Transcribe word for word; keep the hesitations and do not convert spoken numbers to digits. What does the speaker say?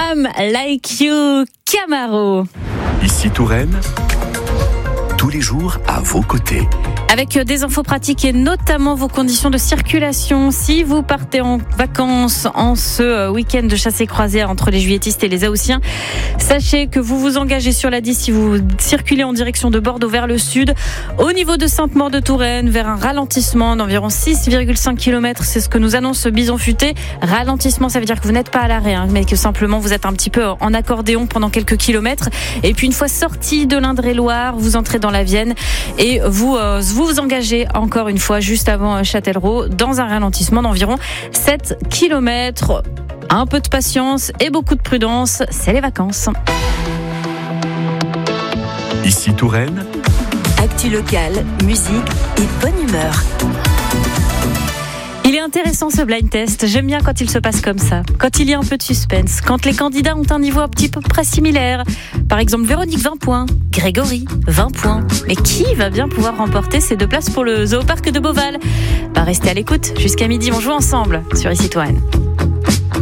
I'm Like You, Camaro. Ici Touraine, tous les jours à vos côtés. Avec des infos pratiques et notamment vos conditions de circulation. Si vous partez en vacances en ce week-end de chasse et croisière entre les juilletistes et les Haussiens, sachez que vous vous engagez sur la dix si vous circulez en direction de Bordeaux vers le sud. Au niveau de Sainte-Maure-de-Touraine, vers un ralentissement d'environ six virgule cinq kilomètres. C'est ce que nous annonce Bison Futé. Ralentissement, ça veut dire que vous n'êtes pas à l'arrêt, hein, mais que simplement vous êtes un petit peu en accordéon pendant quelques kilomètres. Et puis une fois sorti de l'Indre-et-Loire, vous entrez dans la Vienne et vous... Euh, Vous vous engagez encore une fois juste avant Châtellerault dans un ralentissement d'environ sept kilomètres. Un peu de patience et beaucoup de prudence, c'est les vacances. Ici Touraine, actu locale, musique et bonne humeur. Il est intéressant ce blind test, j'aime bien quand il se passe comme ça, quand il y a un peu de suspense, quand les candidats ont un niveau un petit peu près similaire. Par exemple Véronique vingt points, Grégory vingt points. Mais qui va bien pouvoir remporter ces deux places pour le Zoo Parc de Beauval ? Bah, restez à l'écoute, jusqu'à midi on joue ensemble sur Ici Touraine.